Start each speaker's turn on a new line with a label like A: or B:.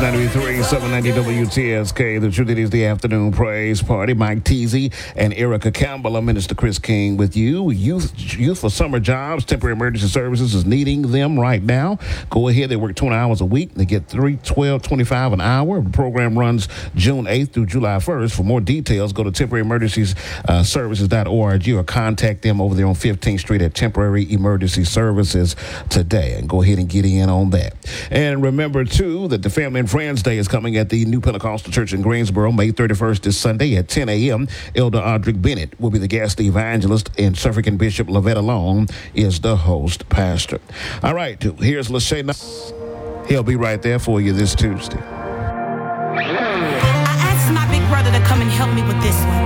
A: 93.3, 790 WTSK. The truth it is the afternoon praise party. Mike Teasy and Erica Campbell. I'm Minister Chris King with you. Youth for summer jobs, temporary emergency services is needing them right now. Go ahead. They work 20 hours a week. They get $12.25 an hour. The program runs June 8th through July 1st. For more details, go to temporaryemergencyservices.org or contact them over there on 15th Street at Temporary Emergency Services today. And go ahead and get in on that. And remember, too, that the Family and Friends Day is coming at the New Pentecostal Church in Greensboro, May 31st this Sunday at 10 a.m. Elder Audric Bennett will be the guest evangelist, and Suffragan Bishop Lavetta Long is the host pastor. All right, here's Lachey. He'll be right there for you this Tuesday.
B: I asked my big brother to come and help me with this one.